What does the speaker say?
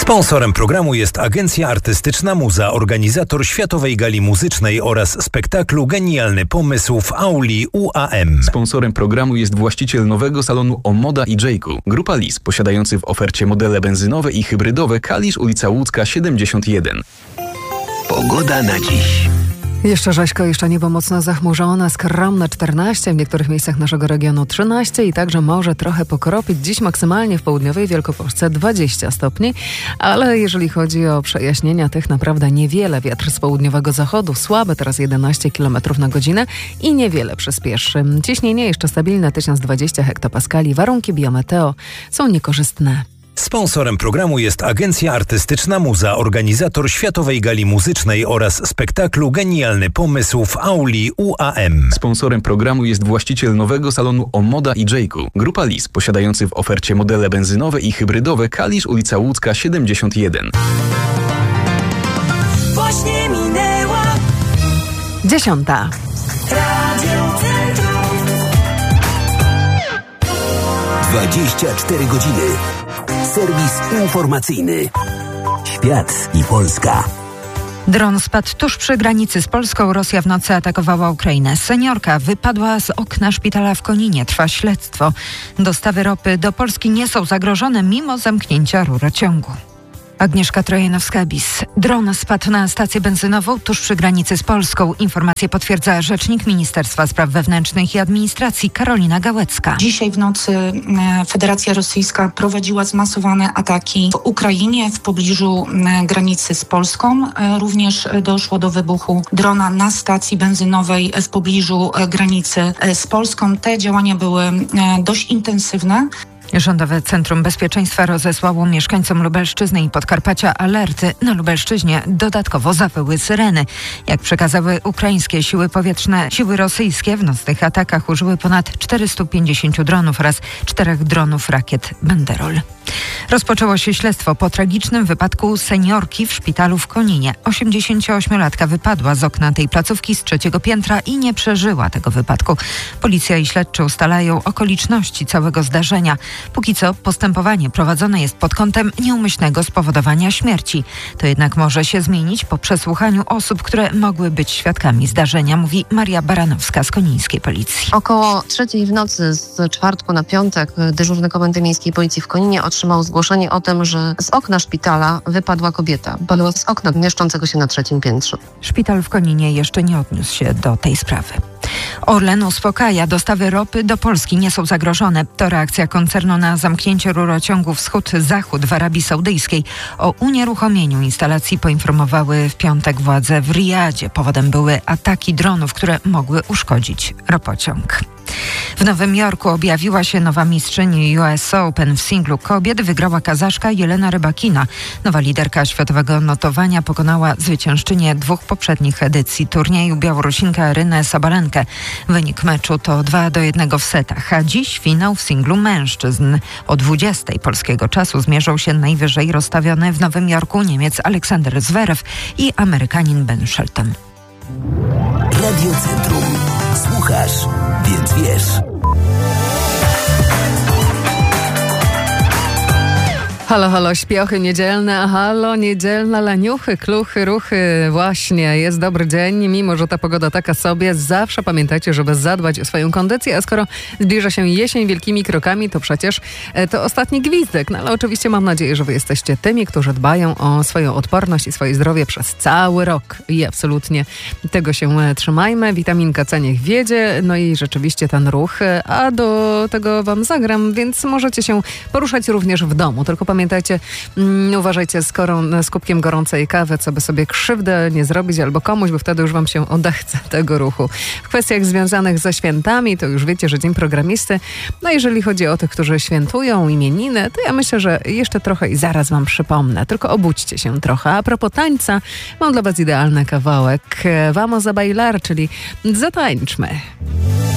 Sponsorem programu jest Agencja Artystyczna Muza, organizator Światowej Gali Muzycznej oraz spektaklu Genialny Pomysł w auli UAM. Sponsorem programu jest właściciel nowego salonu Omoda i Jayku. Grupa Lis, posiadający w ofercie modele benzynowe i hybrydowe Kalisz, ulica Łódzka 71. Pogoda na dziś. Jeszcze rzeźko, jeszcze niebo mocno zachmurzone, skromne 14, w niektórych miejscach naszego regionu 13 i także może trochę pokropić. Dziś maksymalnie w południowej Wielkopolsce 20 stopni, ale jeżeli chodzi o przejaśnienia, tych naprawdę niewiele. Wiatr z południowego zachodu słaby, teraz 11 km na godzinę i niewiele przyspieszy. Ciśnienie jeszcze stabilne 1020 hektopaskali. Warunki biometeo są niekorzystne. Sponsorem programu jest Agencja Artystyczna Muza, organizator Światowej Gali Muzycznej oraz spektaklu Genialny Pomysł w auli UAM. Sponsorem programu jest właściciel nowego salonu Omoda i Jayku. Grupa Lis, posiadający w ofercie modele benzynowe i hybrydowe Kalisz, ulica Łódzka 71. Właśnie minęła 10. Radio Centrum. 24 godziny. Serwis informacyjny. Świat i Polska. Dron spadł tuż przy granicy z Polską. Rosja w nocy atakowała Ukrainę. Seniorka wypadła z okna szpitala w Koninie. Trwa śledztwo. Dostawy ropy do Polski nie są zagrożone mimo zamknięcia rurociągu. Agnieszka Trojanowska-Bis. Dron spadł na stację benzynową tuż przy granicy z Polską. Informację potwierdza rzecznik Ministerstwa Spraw Wewnętrznych i Administracji Karolina Gałecka. Dzisiaj w nocy Federacja Rosyjska prowadziła zmasowane ataki w Ukrainie w pobliżu granicy z Polską. Również doszło do wybuchu drona na stacji benzynowej w pobliżu granicy z Polską. Te działania były dość intensywne. Rządowe Centrum Bezpieczeństwa rozesłało mieszkańcom Lubelszczyzny i Podkarpacia alerty. Na Lubelszczyźnie dodatkowo zawyły syreny. Jak przekazały ukraińskie siły powietrzne, siły rosyjskie w nocnych atakach użyły ponad 450 dronów oraz 4 dronów rakiet Banderol. Rozpoczęło się śledztwo po tragicznym wypadku seniorki w szpitalu w Koninie. 88-latka wypadła z okna tej placówki z 3. piętra i nie przeżyła tego wypadku. Policja i śledczy ustalają okoliczności całego zdarzenia. Póki co postępowanie prowadzone jest pod kątem nieumyślnego spowodowania śmierci. To jednak może się zmienić po przesłuchaniu osób, które mogły być świadkami zdarzenia, mówi Maria Baranowska z konińskiej policji. Około 3:00 w nocy z czwartku na piątek dyżurny Komendy Miejskiej Policji w Koninie otrzymał zgłoszenie o tym, że z okna szpitala wypadła kobieta. Wypadła z okna mieszczącego się na 3. piętrze. Szpital w Koninie jeszcze nie odniósł się do tej sprawy. Orlen uspokaja, dostawy ropy do Polski nie są zagrożone. To reakcja koncernu na zamknięcie rurociągu wschód-zachód w Arabii Saudyjskiej. O unieruchomieniu instalacji poinformowały w piątek władze w Riyadzie. Powodem były ataki dronów, które mogły uszkodzić ropociąg. W Nowym Jorku objawiła się nowa mistrzyni US Open w singlu kobiet. Wygrała Kazaszka Jelena Rybakina. Nowa liderka światowego notowania pokonała zwyciężczynię 2 poprzednich edycji turnieju, Białorusinkę Arynę Sabalenkę. Wynik meczu to 2-1 w setach, a dziś finał w singlu mężczyzn. O 20:00 polskiego czasu zmierzą się najwyżej rozstawiony w Nowym Jorku Niemiec Aleksander Zverev i Amerykanin Ben Shelton. Radio Centrum. Słuchasz, więc wiesz. Halo, halo, śpiochy niedzielne, halo, niedzielne laniuchy, kluchy, ruchy. Właśnie, jest dobry dzień, mimo że ta pogoda taka sobie. Zawsze pamiętajcie, żeby zadbać o swoją kondycję, a skoro zbliża się jesień wielkimi krokami, to przecież to ostatni gwizdek. No ale oczywiście mam nadzieję, że wy jesteście tymi, którzy dbają o swoją odporność i swoje zdrowie przez cały rok. I absolutnie tego się trzymajmy. Witaminka C niech wiedzie, no i rzeczywiście ten ruch, a do tego wam zagram, więc możecie się poruszać również w domu. Tylko pamiętajcie, uważajcie z kubkiem gorącej kawy, co by sobie krzywdę nie zrobić albo komuś, bo wtedy już wam się odechce tego ruchu. W kwestiach związanych ze świętami, to już wiecie, że Dzień Programisty. No jeżeli chodzi o tych, którzy świętują imieniny, to ja myślę, że jeszcze trochę i zaraz wam przypomnę. Tylko obudźcie się trochę. A propos tańca, mam dla was idealny kawałek. Vamos a bailar, czyli zatańczmy.